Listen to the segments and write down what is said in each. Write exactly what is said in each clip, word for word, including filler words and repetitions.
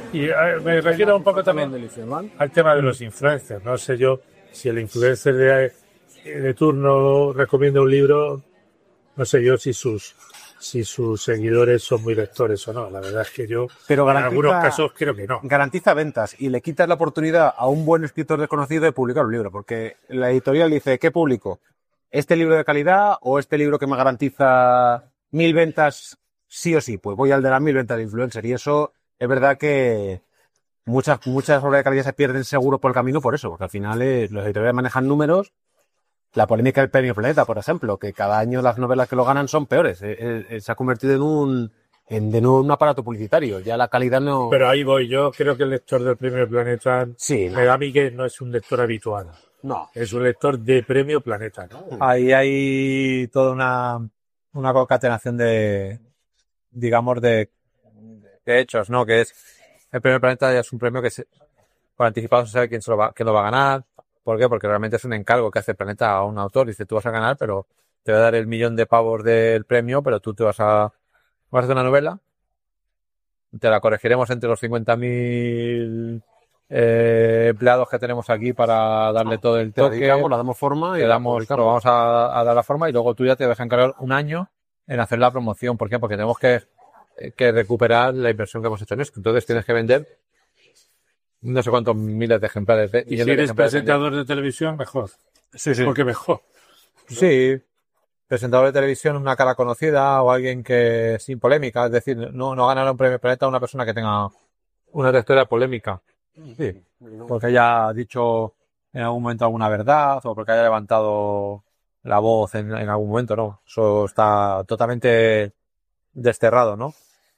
Y eh, me refiero un poco también al tema de los influencers. No sé yo si el influencer de, de turno recomienda un libro, no sé yo si sus si sus seguidores son muy lectores o no. La verdad es que yo Pero en algunos casos creo que no. Garantiza ventas y le quitas la oportunidad a un buen escritor desconocido de publicar un libro, porque la editorial dice, ¿qué publico? ¿Este libro de calidad o este libro que me garantiza mil ventas sí o sí? Pues voy al de las mil ventas de influencer, y eso es verdad que muchas muchas obras de calidad se pierden seguro por el camino por eso, porque al final eh, los editoriales manejan números. La polémica del Premio Planeta, por ejemplo, que cada año las novelas que lo ganan son peores. Eh, eh, se ha convertido en un en de nuevo un aparato publicitario. Ya la calidad no... Pero ahí voy. Yo creo que el lector del Premio Planeta Sí, no. me da a mí que no es un lector habitual. No. Es un lector de Premio Planeta, ¿no? Ahí hay toda una, una concatenación de, digamos, de, de hechos, ¿no? Que es, el Premio Planeta ya es un premio que se, por anticipado se sabe quién, se lo va, quién lo va a ganar. ¿Por qué? Porque realmente es un encargo que hace el Planeta a un autor. Dice, tú vas a ganar, pero te va a dar el millón de pavos del premio, pero tú te vas a, vas a hacer una novela, te la corregiremos entre los cincuenta mil eh, empleados que tenemos aquí para darle todo el toque. Digamos, la damos forma y le damos, lo vamos a, a dar la forma, y luego tú ya te vas a encargar un año en hacer la promoción. ¿Por qué? Porque tenemos que, que recuperar la inversión que hemos hecho en esto. Entonces tienes que vender no sé cuántos miles de ejemplares. De, y si eres presentador de televisión, mejor. Sí, sí. Porque mejor. ¿No? Sí. Presentador de televisión, una cara conocida o alguien que sin polémica, es decir, no, no ganará un Premio Planeta una persona que tenga una trayectoria polémica. Sí. Porque haya dicho en algún momento alguna verdad o porque haya levantado la voz en, en algún momento, ¿no? Eso está totalmente desterrado, ¿no?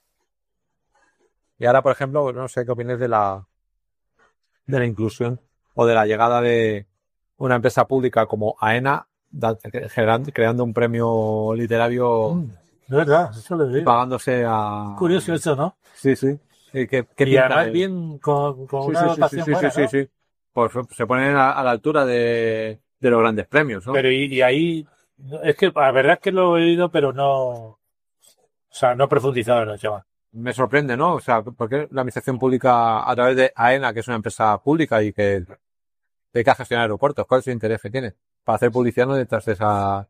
Y ahora, por ejemplo, no sé qué opinas de la de la inclusión o de la llegada de una empresa pública como AENA generando, creando un premio literario. Mm, de verdad, eso lo he oído. Pagándose a... Curioso eso, ¿no? Sí, sí. ¿Y, qué, qué y además el... bien con, con sí, una sí, dotación sí, sí, buena, sí, ¿no? sí, sí. Pues se ponen a, a la altura de, de los grandes premios, ¿no? Pero y, y ahí, es que la verdad es que lo he oído, pero no, o sea, no he profundizado en el tema. Me sorprende, ¿no? O sea, porque la administración pública, a través de AENA, que es una empresa pública y que dedica a gestionar aeropuertos, ¿cuál es el interés que tiene? Para hacer publicidad no detrás de esa...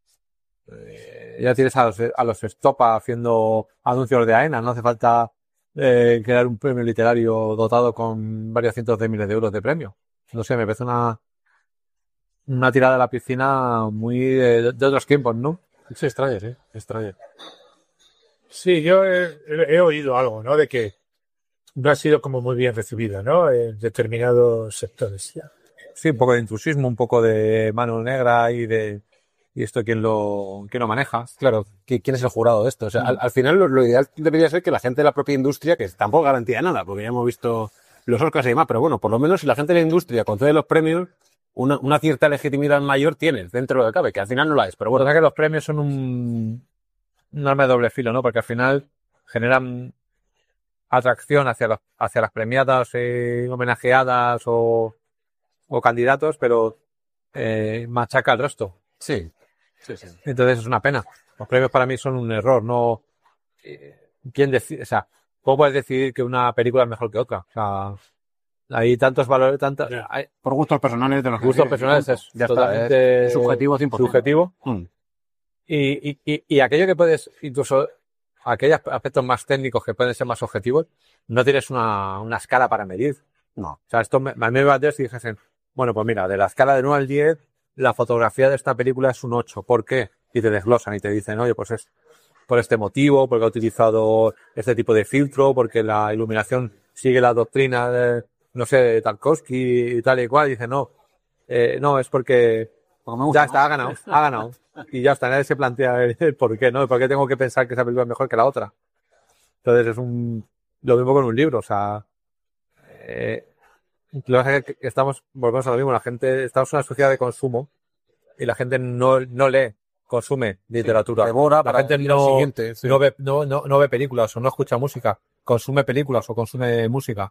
Eh, ya tienes a los, a los Estopa haciendo anuncios de AENA, no hace falta eh, crear un premio literario dotado con varios cientos de miles de euros de premio. No sé, me parece una una tirada a la piscina muy de, de otros tiempos, ¿no? Es extraño, sí, extraño. Sí, yo he, he oído algo, ¿no? De que no ha sido como muy bien recibida, ¿no? En determinados sectores. Ya. Sí, un poco de intrusismo, un poco de mano negra y de... ¿Y esto quién lo, quién lo maneja? Claro, ¿quién es el jurado de esto? O sea, mm. al, al final lo, lo ideal debería ser que la gente de la propia industria, que tampoco garantía nada, porque ya hemos visto los Oscars y demás, pero bueno, por lo menos si la gente de la industria concede los premios, una, una cierta legitimidad mayor tienes dentro de lo que cabe, que al final no la es. Pero bueno, o sea que los premios son un, un arma de doble filo, ¿no? Porque al final generan atracción hacia, los, hacia las premiadas, eh, homenajeadas o, o candidatos, pero eh, machaca al resto. Sí. Sí, sí. Entonces es una pena. Los premios para mí son un error, no... ¿Quién decide? O sea, ¿cómo puedes decidir que una película es mejor que otra? O sea, hay tantos valores, tantas... Yeah. Hay... Por gustos personales de los gustos que personales es ya totalmente está, es subjetivo cien por ciento. Subjetivo. Mm. Y, y, y, y aquello que puedes, incluso aquellos aspectos más técnicos que pueden ser más objetivos, no tienes una, una escala para medir. No. O sea, esto me, a mí me va a decir si dijesen, bueno, pues mira, de la escala de uno al diez, la fotografía de esta película es un ocho. ¿Por qué? Y te desglosan y te dicen, oye, pues es por este motivo, porque ha utilizado este tipo de filtro, porque la iluminación sigue la doctrina de, no sé, de Tarkovsky y tal y cual. Y dicen, no, eh, no, es porque ya está, ha ganado, ha ganado. Y ya está, nadie se plantea el, el por qué, ¿no? ¿Por qué tengo que pensar que esa película es mejor que la otra? Entonces es un, lo mismo con un libro, o sea, eh, lo que que estamos, volvemos a lo mismo, la gente, estamos en una sociedad de consumo y la gente no, no lee, consume literatura. Sí, devora, la gente no, siguiente, sí. no, ve, no, no, no ve películas o no escucha música, consume películas o consume música.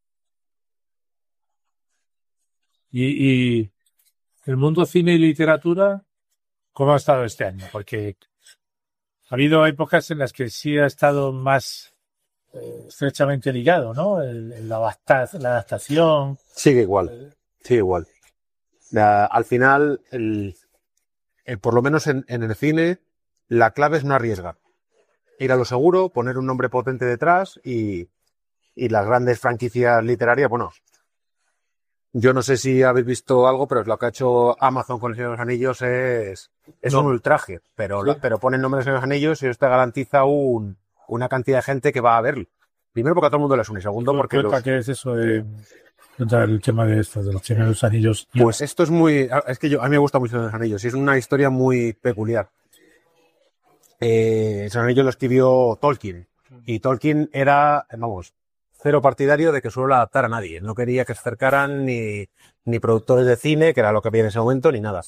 Y, y el mundo cine y literatura, ¿cómo ha estado este año? Porque ha habido épocas en las que sí ha estado más eh, estrechamente ligado, ¿no? El, el, la, adapta, la adaptación. Sigue igual, sigue igual. La, al final, el, el, por lo menos en, en el cine, la clave es no arriesgar. Ir a lo seguro, poner un nombre potente detrás y, y las grandes franquicias literarias, bueno, yo no sé si habéis visto algo, pero lo que ha hecho Amazon con El Señor de los Anillos es, es no. un ultraje, pero, sí. pero pone el nombre de Señor de los Anillos y esto te garantiza un, una cantidad de gente que va a verlo. Primero porque a todo el mundo le suena y segundo porque... Los... ¿Qué es eso de el tema de esto, de los Señor de los Anillos? Pues esto es muy... Es que yo, a mí me gusta mucho los Anillos y es una historia muy peculiar. Eh, el Señor de los Anillos lo escribió Tolkien y Tolkien era, vamos... cero partidario de que suelo adaptar a nadie. No quería que se acercaran ni, ni productores de cine, que era lo que había en ese momento, ni nada.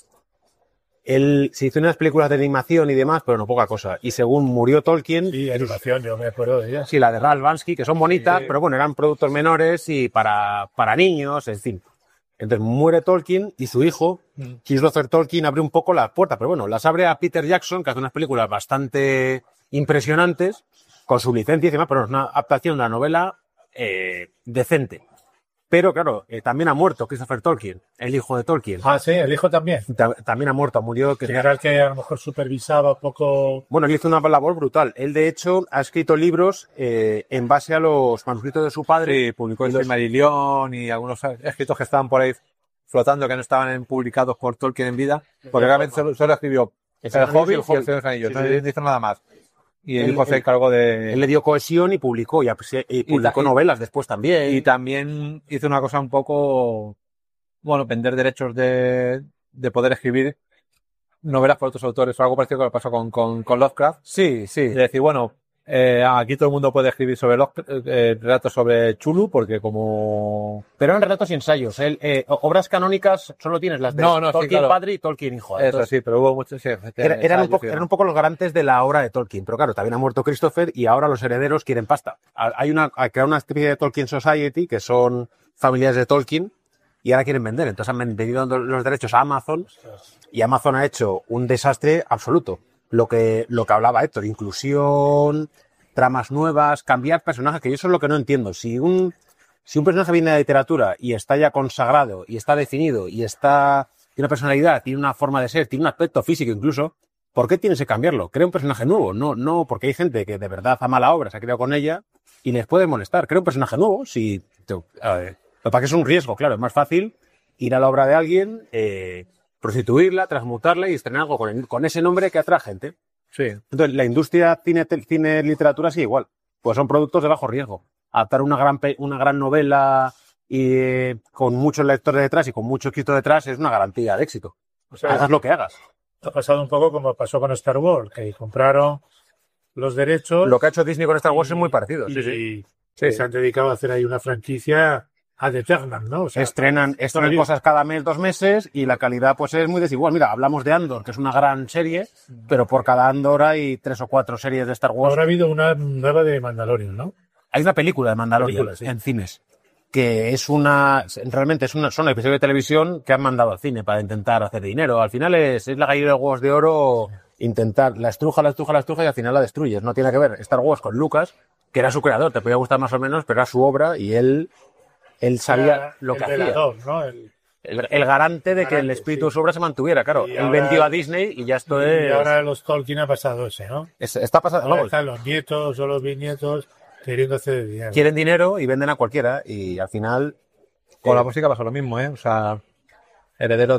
Él se hizo unas películas de animación y demás, pero no poca cosa. Y según murió Tolkien... Sí, animación, yo me acuerdo de ellas. Sí, la de Ralph Bansky, que son bonitas, sí. pero bueno, eran productos menores y para, para niños, en fin. Entonces muere Tolkien y su hijo, mm. Christopher Tolkien, abre un poco las puertas, pero bueno, las abre a Peter Jackson, que hace unas películas bastante impresionantes, con su licencia y demás, pero es una adaptación de la novela Eh, decente. Pero claro, eh, también ha muerto Christopher Tolkien, el hijo de Tolkien. Ah, sí, el hijo también. Ta- también ha muerto, murió. Que sí, era el que a lo mejor supervisaba un poco. Bueno, él hizo una labor brutal. Él, de hecho, ha escrito libros eh, en base a los manuscritos de su padre. Sí, publicó el Silmarillion y algunos escritos que estaban por ahí flotando, que no estaban publicados por Tolkien en vida, porque realmente solo, solo escribió El, el Hobbit y El Señor de los Anillos, sí, sí. no dice nada más. Y el hijo se encargó de... Él le dio cohesión y publicó, y, y publicó y, novelas después también. Y también hizo una cosa un poco... Bueno, vender derechos de, de poder escribir novelas por otros autores, o algo parecido que lo pasó con, con, con Lovecraft. Sí, sí. Y decir, bueno, eh, aquí todo el mundo puede escribir sobre Lovecraft, eh, relatos sobre Chulu, porque como... Pero eran relatos y ensayos. El, eh, obras canónicas solo tienes las de no, no, Tolkien sí, claro. padre y Tolkien hijo. Eso Entonces, sí, pero hubo muchos... Sí, era, eran, un poco, eran un poco los garantes de la obra de Tolkien. Pero claro, también ha muerto Christopher y ahora los herederos quieren pasta. Hay una, hay creado una especie de Tolkien Society, que son familiares de Tolkien, y ahora quieren vender. Entonces han vendido los derechos a Amazon y Amazon ha hecho un desastre absoluto. Lo que, lo que hablaba Héctor, inclusión, tramas nuevas, cambiar personajes, que yo eso es lo que no entiendo. Si un, si un personaje viene de la literatura y está ya consagrado y está definido y está, tiene una personalidad, tiene una forma de ser, tiene un aspecto físico incluso, ¿por qué tienes que cambiarlo? Crea un personaje nuevo. No, no, porque hay gente que de verdad ama la obra, se ha creado con ella y les puede molestar. Crea un personaje nuevo. Si, te, eh, lo para que es un riesgo, claro, es más fácil ir a la obra de alguien, eh, prostituirla, transmutarla y estrenar algo con, el, con ese nombre que atrae gente. Sí. Entonces, la industria cine, cine literatura sí igual. Pues son productos de bajo riesgo. Adaptar una gran, una gran novela y eh, con muchos lectores detrás y con mucho escrito detrás es una garantía de éxito. O sea, hagas lo que hagas. Ha pasado un poco como pasó con Star Wars, que compraron los derechos. Lo que ha hecho Disney con Star Wars y, es muy parecido. Y, sí, sí. Y, sí. y se han dedicado a hacer ahí una franquicia ad eternam, ¿no? O sea, estrenan estrenan cosas cada mes, dos meses y la calidad pues es muy desigual. Mira, hablamos de Andor, que es una gran serie, pero por cada Andor hay tres o cuatro series de Star Wars. Ahora ha habido una nueva de Mandalorian, ¿no? Hay una película de Mandalorian película, sí. en cines, que es una, realmente es una, son episodios de televisión que han mandado al cine para intentar hacer dinero. Al final es, es la gallina de huevos de oro, intentar, la estruja, la estruja, la estruja y al final la destruyes. No tiene que ver Star Wars con Lucas, que era su creador, te podía gustar más o menos, pero era su obra y él... Él sabía lo que hacía. ¿No? El, el, el garante de garante, que el espíritu de su obra se mantuviera, claro. Y él ahora, vendió a Disney y ya esto y es... Y ahora los Tolkien ha pasado ese, ¿no? Es, está pasando... Ahora están los nietos o los bisnietos queriendo hacer dinero. Quieren dinero y venden a cualquiera y al final... Con eh, la música pasa lo mismo, ¿eh? O sea, herederos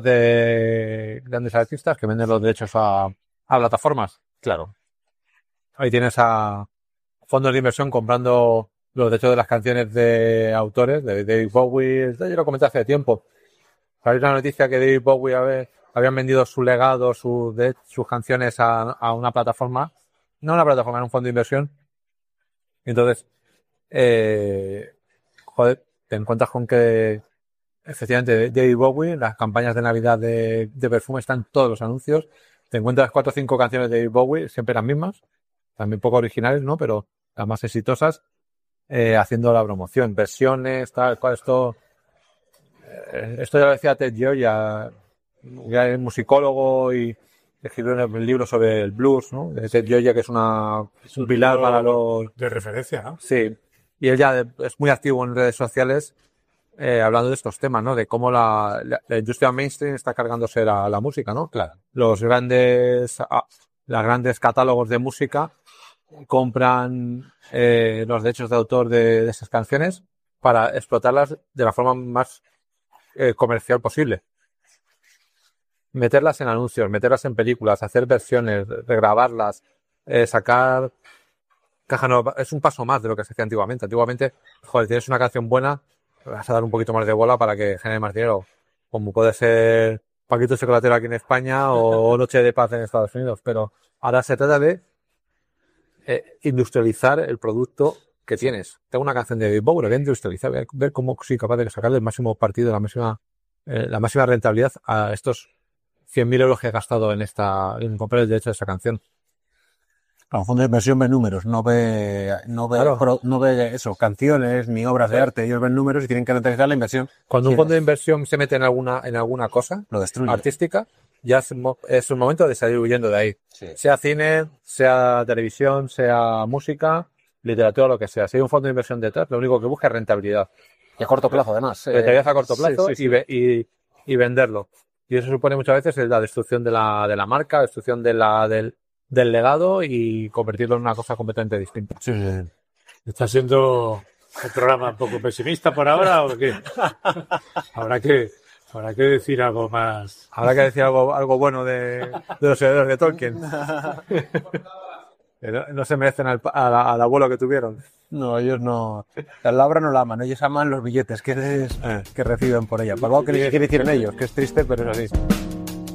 de grandes artistas que venden los derechos a, a plataformas. Claro. Ahí tienes a fondos de inversión comprando... los derechos de las canciones de autores, de David Bowie, yo lo comenté hace tiempo. Hay una noticia que David Bowie había, habían vendido su legado, su, de, sus canciones a, a una plataforma, no una plataforma, era un fondo de inversión. Entonces, eh, joder, te encuentras con que efectivamente David Bowie, las campañas de Navidad de, de perfume están todos los anuncios, te encuentras cuatro o cinco canciones de David Bowie, siempre las mismas, también poco originales, ¿no? Pero las más exitosas. Eh, haciendo la promoción, versiones, tal cual, esto eh, esto ya lo decía Ted Geo, ya, ya es musicólogo y, escribió el libro sobre el blues, ¿no? De Ted Gioia, que es una, Es un pilar libro para los... de referencia, ¿no? Sí, y él ya de- es muy activo en redes sociales eh, hablando de estos temas, ¿no? De cómo la, la, la industria mainstream está cargándose la, la música, ¿no? Claro. Los grandes, ah, los grandes catálogos de música compran eh, los derechos de autor de, de esas canciones para explotarlas de la forma más eh, comercial posible. Meterlas en anuncios, meterlas en películas, hacer versiones, regrabarlas, eh, sacar caja nueva. Es un paso más de lo que se hacía antiguamente. Antiguamente, joder, tienes una canción buena, vas a dar un poquito más de bola para que genere más dinero. Como puede ser Paquito Chocolatero aquí en España o Noche de Paz en Estados Unidos. Pero ahora se trata de eh, industrializar el producto que tienes. Tengo una canción de David Bowie, voy a industrializar, voy a ver cómo soy capaz de sacarle el máximo partido, la máxima, eh, la máxima rentabilidad a estos cien mil euros que he gastado en esta, en comprar el derecho de esa canción. A un fondo de inversión ve números, no ve, no ve, Claro. pro- no ve eso, canciones ni obras de arte. Ellos ven números y tienen que rentabilizar la inversión. Cuando un Sí, fondo de inversión se mete en alguna, en alguna cosa lo destruye. artística, ya es, mo- es un momento de salir huyendo de ahí. Sí. Sea cine, sea televisión, sea música, literatura, lo que sea. Si hay un fondo de inversión detrás, lo único que busca es rentabilidad. Y a corto plazo, además. eh, Rentabilidad a corto sí, plazo sí, sí. Y, ve- y, y venderlo. Y eso supone muchas veces la destrucción de la, de la marca, la destrucción de la, del, del legado y convertirlo en una cosa completamente distinta. Sí, sí. ¿Está siendo el programa un poco pesimista por ahora o qué? Habrá que, habrá que decir algo más. Habrá que decir algo, algo bueno de, de los herederos de Tolkien. Que no, no se merecen al, al, al abuelo que tuvieron. No, ellos no. La obra no la aman, ellos aman los billetes que, les- Eh. que reciben por ella. Por algo que les hicieron ellos, que es triste, pero es así.